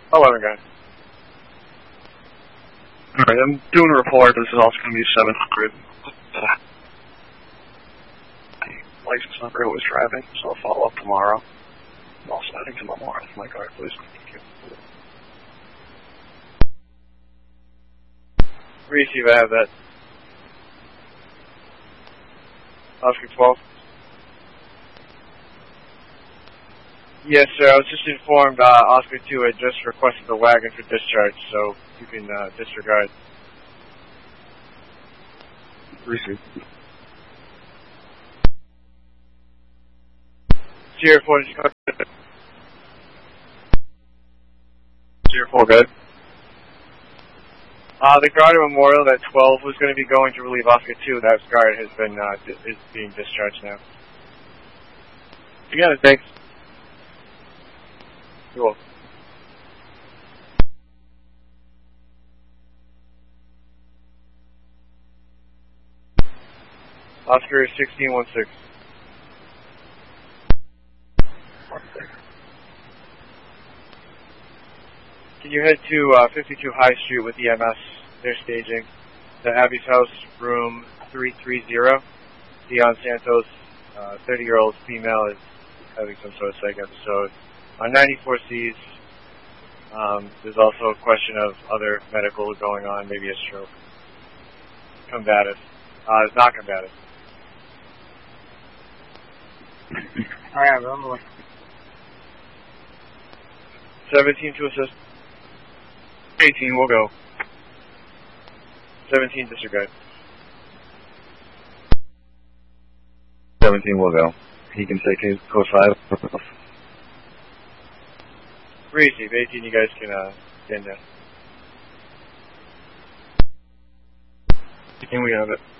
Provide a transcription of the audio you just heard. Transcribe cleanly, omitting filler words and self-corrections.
11 guys. Alright, I'm doing a report. This is also going to be 700. My license number was driving, so I'll follow up tomorrow. I'm also heading to Memorial with my guard, please. Thank you. Receive, I have that. Oscar 12. Yes, sir. I was just informed Oscar 2 had just requested the wagon for discharge, so you can disregard. Receive. Sierra 4, did you come? Sierra 4, good. The guard at Memorial, that 12 was going to be going to relieve Oscar 2. That guard has been is being discharged now. You got it, thanks. You're welcome. Oscar 1616. Can you head to 52 High Street with EMS? They're staging. The Abbey's House, room 330. Dion Santos, 30-year-old female, is having some sort of psych episode. On 94Cs, there's also a question of other medical going on, maybe a stroke. Combative. Not combative. Alright, I'm on. 17 to assist. 18 will go. 17 disregard. 17 will go. He can take his code 5. Receive. 18, you guys can stand down. 18, we have it.